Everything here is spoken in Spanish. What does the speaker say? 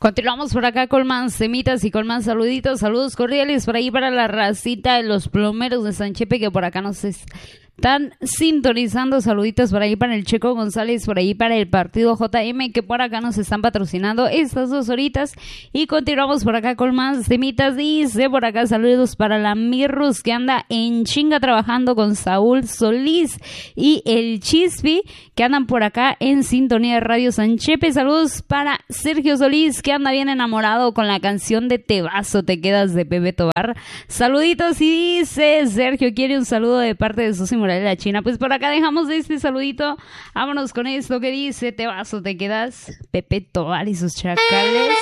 Continuamos por acá con más semitas y con más saluditos, saludos cordiales por ahí para la racita de los plomeros de San Chepe que por acá nos están sintonizando, saluditos por ahí para el Checo González, por ahí para el partido JM que por acá nos están patrocinando estas 2 horitas y continuamos por acá con más semitas. Dice por acá saludos para la Mirrus que anda en chinga trabajando con Saúl Solís y el Chispi que andan por acá en sintonía de Radio San Chepe. Saludos para Sergio Solís que anda bien enamorado con la canción de Te vas o te quedas de Pepe Tobar. Saluditos y dice Sergio quiere un saludo de parte de Susi Morales de la China. Pues por acá dejamos este saludito. Vámonos con esto que dice Te vas o te quedas, Pepe Tobar y sus chacales.